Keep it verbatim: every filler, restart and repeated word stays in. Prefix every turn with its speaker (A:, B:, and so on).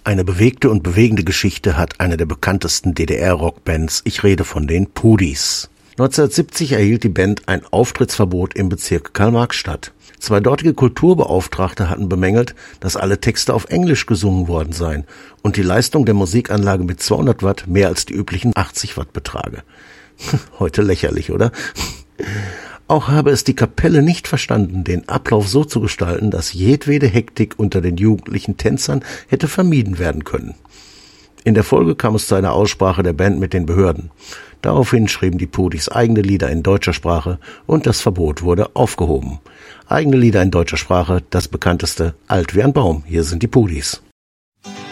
A: Eine bewegte und bewegende Geschichte hat eine der bekanntesten D D R-Rockbands. Ich rede von den Pudis. neunzehnhundertsiebzig erhielt die Band ein Auftrittsverbot im Bezirk Karl-Marx-Stadt. Zwei dortige Kulturbeauftragte hatten bemängelt, dass alle Texte auf Englisch gesungen worden seien und die Leistung der Musikanlage mit zweihundert Watt mehr als die üblichen achtzig Watt betrage. Heute lächerlich, oder? Auch habe es die Kapelle nicht verstanden, den Ablauf so zu gestalten, dass jedwede Hektik unter den jugendlichen Tänzern hätte vermieden werden können. In der Folge kam es zu einer Aussprache der Band mit den Behörden. Daraufhin schrieben die Pudis eigene Lieder in deutscher Sprache und das Verbot wurde aufgehoben. Eigene Lieder in deutscher Sprache, das bekannteste Alt wie ein Baum. Hier sind die Pudis.